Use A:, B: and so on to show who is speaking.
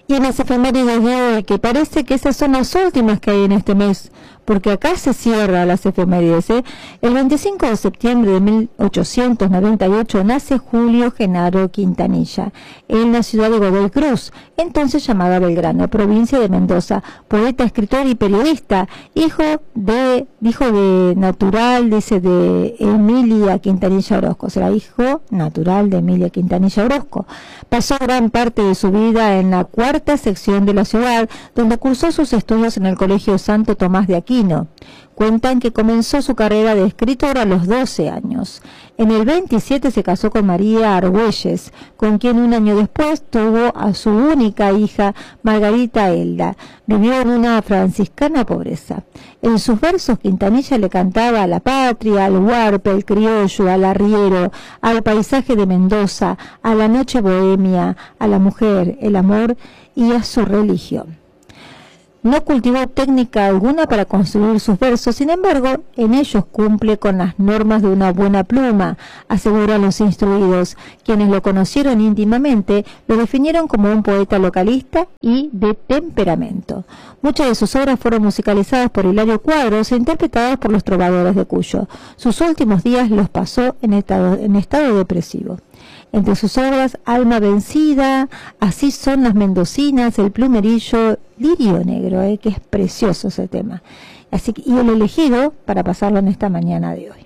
A: Y en las efemérides de hoy, que parece que esas son las últimas que hay en este mes, porque acá se cierra las efemérides, ¿eh? El 25 de septiembre de 1898 nace Julio Genaro Quintanilla, en la ciudad de Godoy Cruz, entonces llamada Belgrano, provincia de Mendoza, poeta, escritor y periodista, hijo de natural, dice, de Emilia Quintanilla Orozco, será hijo natural de Emilia Quintanilla Orozco. Pasó gran parte de su vida en la cuarta sección de la ciudad, donde cursó sus estudios en el Colegio Santo Tomás de Aquino. Cuentan que comenzó su carrera de escritor a los 12 años. En el 27 se casó con María Argüelles, con quien un año después tuvo a su única hija, Margarita Elda. Vivió en una franciscana pobreza. En sus versos Quintanilla le cantaba a la patria, al huarpe, al criollo, al arriero, al paisaje de Mendoza, a la noche bohemia, a la mujer, el amor y a su religión. No cultivó técnica alguna para construir sus versos, sin embargo, en ellos cumple con las normas de una buena pluma, aseguran los instruidos. Quienes lo conocieron íntimamente lo definieron como un poeta localista y de temperamento. Muchas de sus obras fueron musicalizadas por Hilario Cuadros e interpretadas por los trovadores de Cuyo. Sus últimos días los pasó en estado depresivo. Entre sus obras, Alma Vencida, Así son las mendocinas, El plumerillo, Lirio Negro, que es precioso ese tema. Así que, y el elegido para pasarlo en esta mañana de hoy.